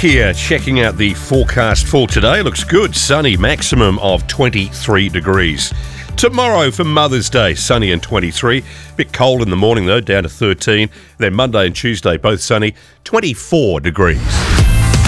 here checking out the forecast for today. Looks good. Sunny, maximum of 23 degrees. Tomorrow for Mother's Day, sunny and 23. Bit cold in the morning though, down to 13. Then Monday and Tuesday, both sunny, 24 degrees.